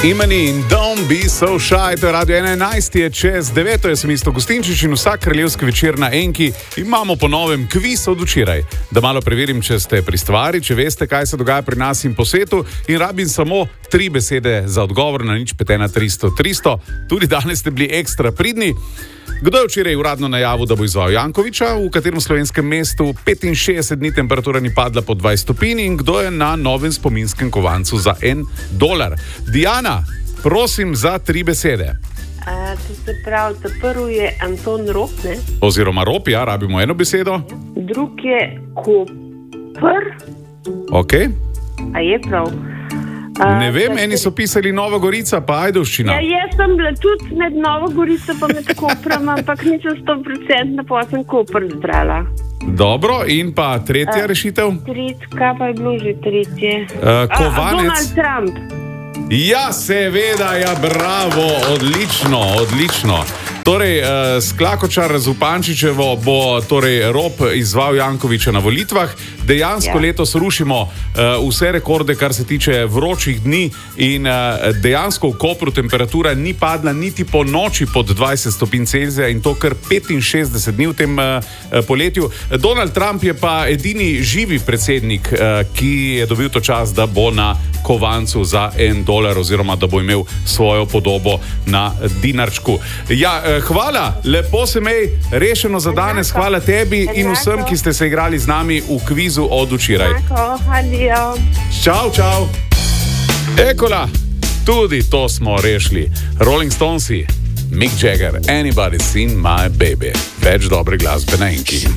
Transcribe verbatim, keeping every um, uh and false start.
Imani in Don't Be So Shy, to je Radio ena enajst, je čez deveto, jaz sem Isto Gustinčič in vsak kraljevski večer na Enki imamo po novem kviz od včeraj. Da malo preverim, če ste pri stvari, če veste, kaj se dogaja pri nas in po svetu, in rabim samo tri besede za odgovor na nič pet ena tristo tristo. Tudi danes ste bili ekstra pridni. Kdo je včeraj uradno najavil, da bo izval Jankovića, v katerem slovenskem mestu petinšestdeset dni temperatura ni padla pod dvajset stopinj, in kdo je na novem spominskem kovancu za en dolar? Diana, prosim za tri besede. A, to se pravi, ta prvi je Anton Rop, ne? Oziroma Rop, ja, rabimo eno besedo. Drug je Koper. Ok. A je prav? A, ne vem, eni so pisali Nova Gorica, pa Ajdovščina. Ja, jaz sem bila tudi med Novo Gorico pa med Koprom, ampak nisem sto procentna, pa sem Koper zbrala. Dobro, in pa tretja A, rešitev? Tretja, pa je bilo že tretje. Uh, kovanec. A, Donald Trump. Ja, seveda, ja, bravo, odlično, odlično. Torej, uh, s Klakočar Zupančičevo bo torej Rop izval Jankovića na volitvah. Dejansko ja. letos rušimo uh, vse rekorde, kar se tiče vročih dni, in uh, dejansko v Kopru temperatura ni padla niti po noči pod dvajset stopinj Celzija, in to kar petinšestdeset dni v tem uh, poletju. Donald Trump je pa edini živi predsednik, uh, ki je dobil to čas, da bo na kovancu za en dolar, oziroma da bo imel svojo podobo na dinarčku. Ja, uh, hvala, lepo se mej, rešeno za danes, hvala tebi in vsem, ki ste se igrali z nami v kvizu od včeraj. Čau, čau. Ekola, tudi to smo rešili. Rolling Stonesi, Mick Jagger, Anybody's Seen My Baby. Več dobre glasbe na Enki.